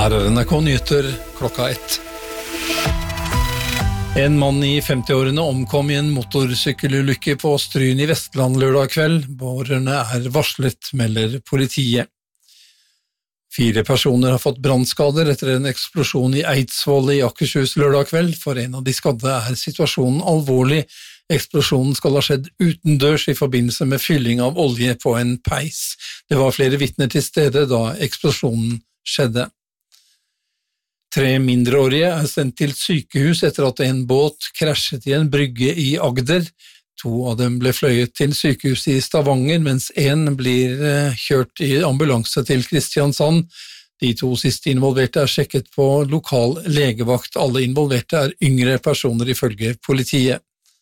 Her NRK Nyheter klokka 1. En mann i 50-årene omkom i en motorsykkelulykke på Stryn i Vestland lørdag kveld. Pårørende varslet, melder politiet. 4 personer har fått brannskader etter en eksplosjon i Eidsvoll i Akershus lørdag kveld. For en av de skadde situasjonen alvorlig. Eksplosjonen skal ha skjedd utendørs i forbindelse med fylling av olje på en peis. Det var flere vitner til stede da eksplosjonen skjedde. 3 mindreårige sendt til sykehus etter at en båt krasjet i en brygge i Agder. 2 av dem ble fløyet til sykehuset i Stavanger, mens en blir kjørt i ambulanse til Kristiansand. De 2 siste involverte sjekket på lokal legevakt. Alle involverte yngre personer ifølge politiet.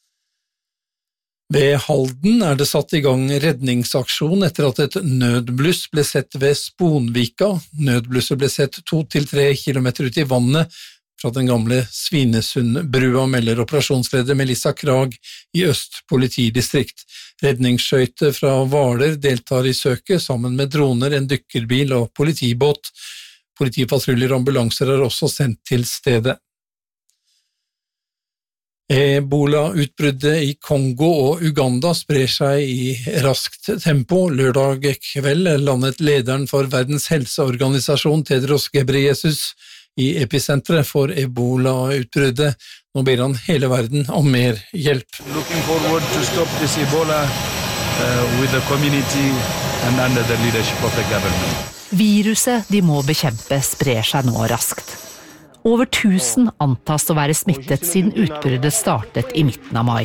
Ved Halden det satt i gang redningsaksjon etter at et nødbluss ble sett ved Sponvika. Nødblusset ble sett 2-3 kilometer ut i vannet fra den gamle Svinesundbrua, melder operasjonsleder Melissa Krag i Øst politidistrikt. Redningsskøyter fra Hvaler deltar i søket sammen med droner, en dykkerbil og politibåt. Politipatruljer og ambulanser også sendt til stedet. Ebola-utbruddet i Kongo og Uganda sprer seg i raskt tempo. Lørdag kveld landet lederen for Verdens helseorganisasjon Tedros Ghebreyesus i episenteret for Ebola-utbruddet. Nå ber han hele verden om mer hjelp. Looking forward to stop this Ebola with the community and under the leadership of the government. Viruset de må bekjempe sprer seg nå raskt. Over 1000 antas å være smittet siden utbruddet startet i midten av mai.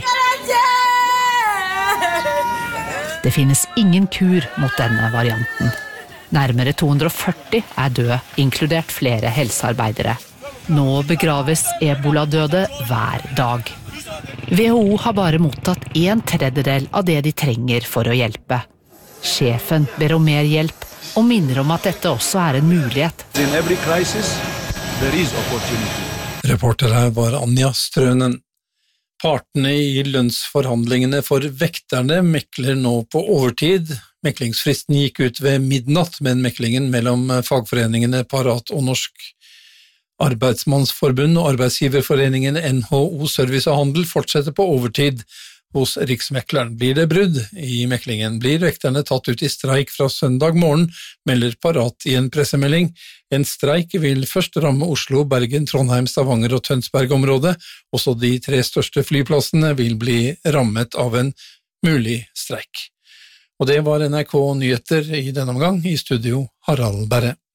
Det finnes ingen kur mot denne varianten. Nærmere 240 døde, inkludert flere helsearbeidere. Nå begraves ebola-døde hver dag. WHO har bare mottatt 1/3 av det de trenger for å hjelpe. Sjefen ber om mer hjelp og minner om at dette også en mulighet. In every crisis, there is opportunity. Reporter her var Anja Strønen. Partene i lønnsforhandlingene for vekterne mekler nå på overtid. Meklingsfristen gikk ut ved midnatt, men meklingen mellom fagforeningene Parat og Norsk Arbeidsmannsforbund og arbeidsgiverforeningen NHO Service og Handel fortsetter på overtid hos Riksmekleren. Blir det brudd i meklingen, blir vekterne tatt ut i streik fra søndag morgen, melder Parat i en pressemelding. En streik vil først ramme Oslo, Bergen, Trondheim, Stavanger og Tønsberg-området. Også de 3 største flyplassene vil bli rammet av en mulig streik. Og det var NRK Nyheter i denne omgang. I studio Harald Berre.